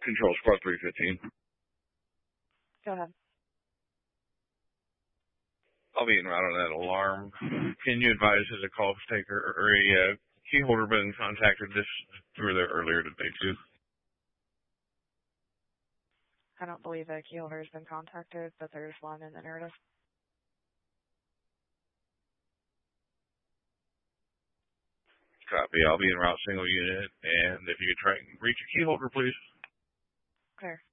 Control Squad 315. Go ahead. I'll be en route on that alarm. Can you advise has a call taker or a key holder been contacted this through there earlier today too? I don't believe a key holder has been contacted, but there's one in the narrative. Copy. I'll be en route single unit, and if you could try and reach a key holder, please. Clear.